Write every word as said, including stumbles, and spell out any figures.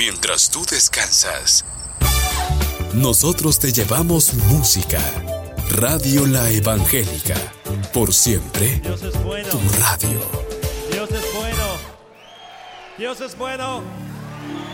Mientras tú descansas, nosotros te llevamos música. Radio La Evangélica. Por siempre, Dios es bueno. tu radio. Dios es bueno. Dios es bueno.